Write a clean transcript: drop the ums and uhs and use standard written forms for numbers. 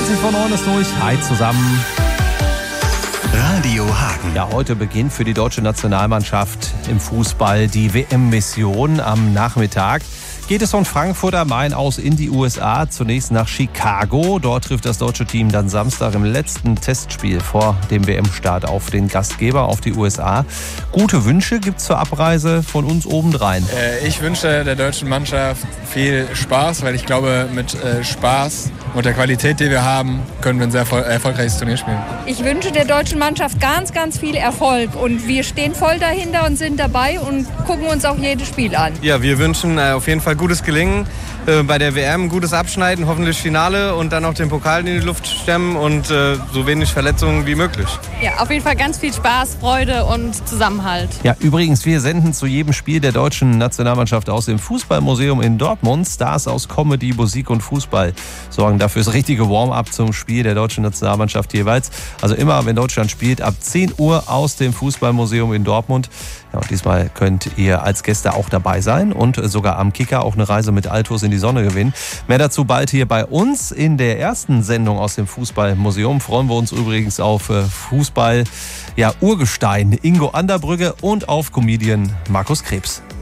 20 vor 9 ist durch. Hi zusammen. Radio Hagen. Ja, heute beginnt für die deutsche Nationalmannschaft im Fußball die WM-Mission. Am Nachmittag geht es von Frankfurt am Main aus in die USA, zunächst nach Chicago. Dort trifft das deutsche Team dann Samstag im letzten Testspiel vor dem WM-Start auf den Gastgeber, auf die USA. Gute Wünsche gibt's zur Abreise von uns obendrein. Ich wünsche der deutschen Mannschaft viel Spaß, weil ich glaube, mit Spaß und der Qualität, die wir haben, können wir ein sehr erfolgreiches Turnier spielen. Ich wünsche der deutschen Mannschaft ganz, ganz viel Erfolg und wir stehen voll dahinter und sind dabei und gucken uns auch jedes Spiel an. Ja, wir wünschen auf jeden Fall gutes Gelingen bei der WM, gutes Abschneiden, hoffentlich Finale und dann auch den Pokal in die Luft stemmen und so wenig Verletzungen wie möglich. Ja, auf jeden Fall ganz viel Spaß, Freude und Zusammenhalt. Ja, übrigens, wir senden zu jedem Spiel der deutschen Nationalmannschaft aus dem Fußballmuseum in Dortmund. Stars aus Comedy, Musik und Fußball sorgen dafür das richtige Warm-up zum Spiel der deutschen Nationalmannschaft jeweils. Also immer, wenn Deutschland spielt, ab 10 Uhr aus dem Fußballmuseum in Dortmund. Ja, und diesmal könnt ihr als Gäste auch dabei sein und sogar am Kicker auch eine Reise mit Altos in die Sonne gewinnen. Mehr dazu bald hier bei uns in der ersten Sendung aus dem Fußballmuseum. Freuen wir uns übrigens auf Fußball, ja, Urgestein Ingo Anderbrügge und auf Comedian Markus Krebs.